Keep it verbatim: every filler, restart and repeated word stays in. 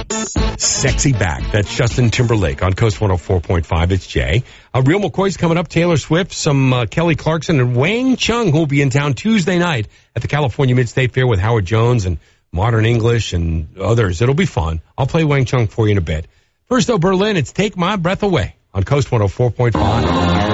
Sexy Back. That's Justin Timberlake on Coast one oh four point five. It's Jay. Uh, Real McCoy's coming up. Taylor Swift, some uh, Kelly Clarkson, and Wang Chung, who will be in town Tuesday night at the California Mid-State Fair with Howard Jones and Modern English and others. It'll be fun. I'll play Wang Chung for you in a bit. First, though, Berlin, it's Take My Breath Away on Coast one oh four point five.